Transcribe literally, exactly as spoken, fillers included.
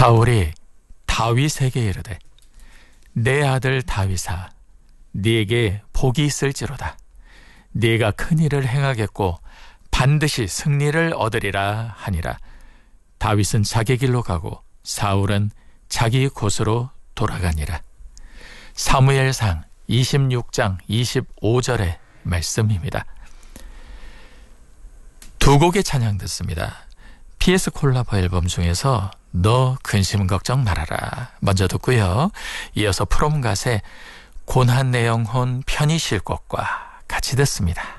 사울이 다윗에게 이르되 내 아들 다윗아 네게 복이 있을지로다. 네가 큰 일을 행하겠고 반드시 승리를 얻으리라 하니라. 다윗은 자기 길로 가고 사울은 자기 곳으로 돌아가니라. 사무엘상 이십육 장 이십오 절의 말씀입니다. 두 곡의 찬양 듣습니다. 피에스 콜라보 앨범 중에서 너 근심 걱정 말아라 먼저 듣고요. 이어서 프롬갓의 고난 내 영혼 편히 쉴 것과 같이 듣습니다.